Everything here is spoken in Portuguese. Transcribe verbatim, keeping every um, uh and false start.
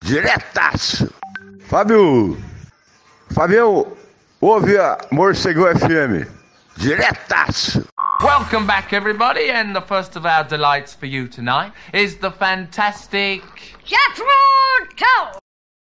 Diretaço. Fábio, Fabião, ouve a Morcegão F M. Diretaço. Welcome back, everybody, and the first of our delights for you tonight is the fantastic Jethro Tull.